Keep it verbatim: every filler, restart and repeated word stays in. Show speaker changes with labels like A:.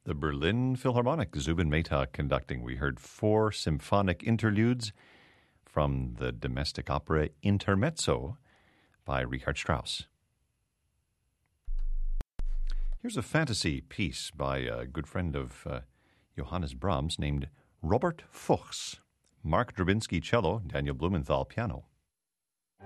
A: The Berlin Philharmonic, Zubin Mehta conducting. We heard four symphonic interludes from the domestic opera Intermezzo by Richard Strauss. Here's a fantasy piece by a good friend of uh, Johannes Brahms named Robert Fuchs. Mark Drabinski cello, Daniel Blumenthal piano.